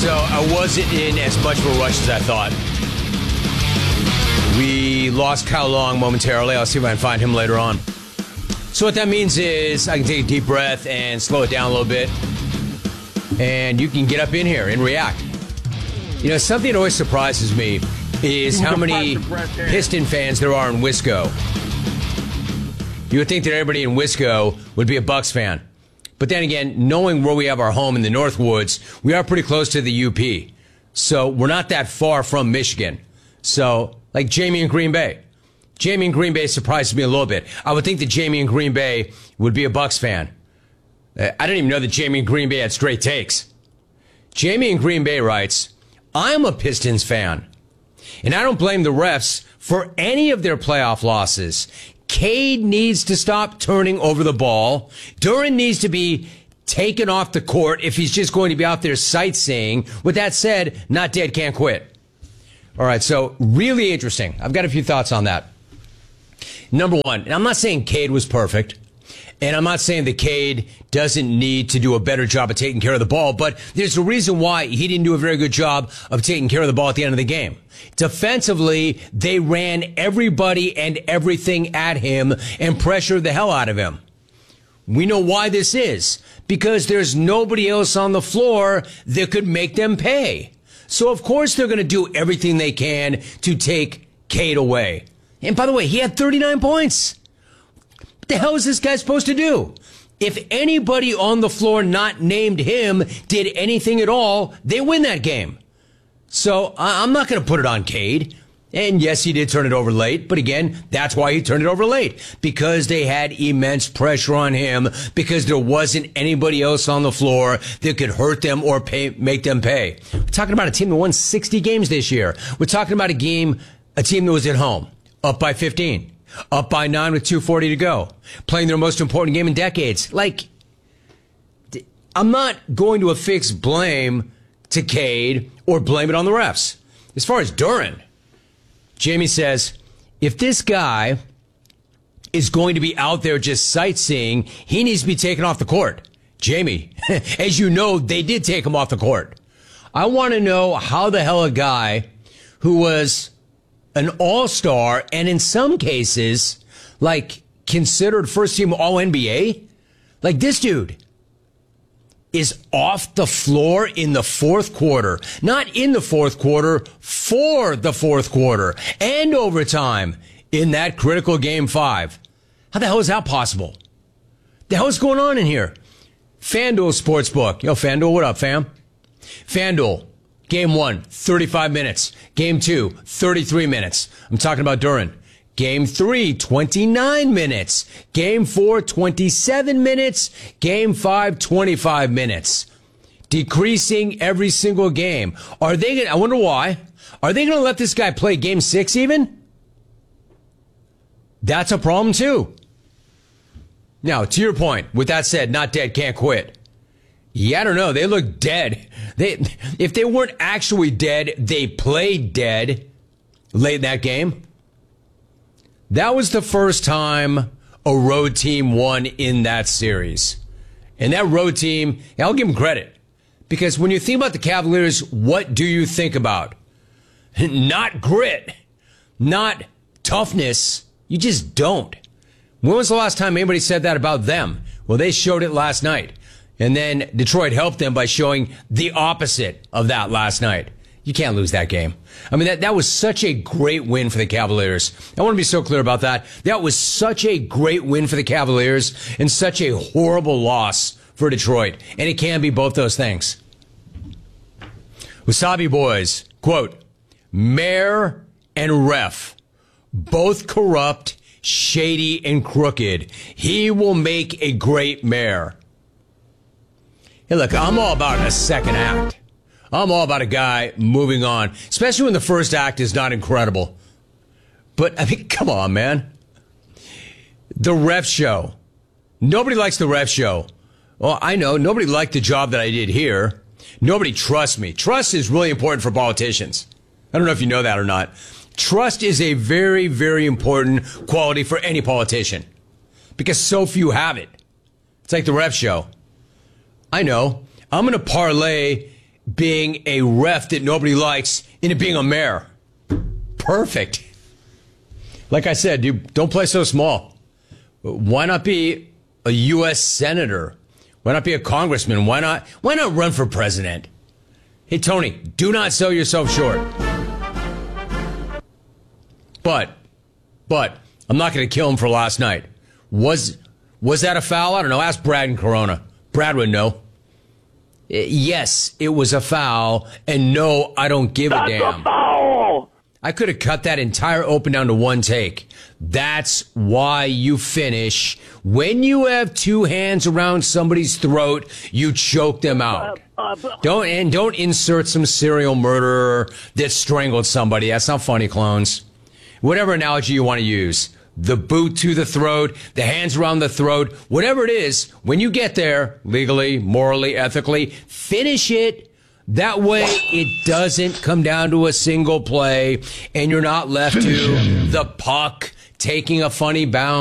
So I wasn't in as much of a rush as I thought. We lost Kyle Long momentarily. I'll see if I can find him later on. So what that means is I can take a deep breath and slow it down a little bit. And you can get up in here and react. You know, something that always surprises me is how many Piston fans there are in Wisco. You would think that everybody in Wisco would be a Bucks fan. But then again, knowing where we have our home in the Northwoods, we are pretty close to the UP. So we're not that far from Michigan. So, like Jamie in Green Bay. Jamie in Green Bay surprises me a little bit. I would think that Jamie in Green Bay would be a Bucks fan. I didn't even know that Jamie in Green Bay had straight takes. Jamie in Green Bay writes, I'm a Pistons fan, and I don't blame the refs for any of their playoff losses. Cade needs to stop turning over the ball. Duren needs to be taken off the court if he's just going to be out there sightseeing. With that said, not dead, can't quit. All right, so really interesting. I've got a few thoughts on that. Number one, and I'm not saying Cade was perfect, and I'm not saying that Cade doesn't need to do a better job of taking care of the ball, but there's a reason why he didn't do a very good job of taking care of the ball at the end of the game. Defensively, they ran everybody and everything at him and pressured the hell out of him. We know why this is. Because there's nobody else on the floor that could make them pay. So, of course, they're going to do everything they can to take Cade away. And by the way, he had 39 points. What the hell is this guy supposed to do? If anybody on the floor not named him did anything at all, they win that game. So I'm not going to put it on Cade. And yes, he did turn it over late. But again, that's why he turned it over late. Because they had immense pressure on him. Because there wasn't anybody else on the floor that could hurt them or make them pay. We're talking about a team that won 60 games this year. We're talking about a team that was at home. Up by 15. Up by 9 with 2:40 to go. Playing their most important game in decades. Like, I'm not going to affix blame to Cade or blame it on the refs. As far as Duren, Jamie says, if this guy is going to be out there just sightseeing, he needs to be taken off the court. Jamie, as you know, they did take him off the court. I want to know how the hell a guy who was an all-star and in some cases, like, considered first-team All-NBA, like this dude is off the floor in the fourth quarter. Not in the fourth quarter, for the fourth quarter. And overtime in that critical Game 5. How the hell is that possible? The hell is going on in here? FanDuel Sportsbook. Yo, FanDuel, what up, fam? FanDuel, Game 1, 35 minutes. Game 2, 33 minutes. I'm talking about Duren. Game 3, 29 minutes. Game 4, 27 minutes. Game 5, 25 minutes. Decreasing every single game. Are they going to, I wonder why. Are they going to let this guy play Game 6 even? That's a problem too. Now, to your point, with that said, not dead, can't quit. Yeah, I don't know. They look dead. If they weren't actually dead, they played dead late in that game. That was the first time a road team won in that series. And that road team, I'll give them credit. Because when you think about the Cavaliers, what do you think about? Not grit. Not toughness. You just don't. When was the last time anybody said that about them? Well, they showed it last night. And then Detroit helped them by showing the opposite of that last night. You can't lose that game. I mean, that was such a great win for the Cavaliers. I want to be so clear about that. That was such a great win for the Cavaliers and such a horrible loss for Detroit. And it can be both those things. Wasabi Boys, quote, mayor and ref, both corrupt, shady, and crooked. He will make a great mayor. Hey, look, I'm all about a second act. I'm all about a guy moving on, especially when the first act is not incredible. But, I mean, come on, man. The ref show. Nobody likes the ref show. Well, I know. Nobody liked the job that I did here. Nobody trusts me. Trust is really important for politicians. I don't know if you know that or not. Trust is a very, very important quality for any politician because so few have it. It's like the ref show. I know. I'm going to parlay being a ref that nobody likes into being a mayor. Perfect. Like I said, dude, don't play so small. Why not be a U.S. senator? Why not be a congressman? Why not run for president? Hey, Tony, do not sell yourself short. But I'm not going to kill him for last night. Was that a foul? I don't know. Ask Brad and Corona. Brad would know. Yes, it was a foul. And no, I don't give a damn. That's a foul! I could have cut that entire open down to one take. That's why you finish. When you have two hands around somebody's throat, you choke them out. Don't insert some serial murderer that strangled somebody. That's not funny, clones. Whatever analogy you want to use. The boot to the throat, the hands around the throat, whatever it is, when you get there, legally, morally, ethically, finish it. That way it doesn't come down to a single play and you're not left to the puck taking a funny bounce.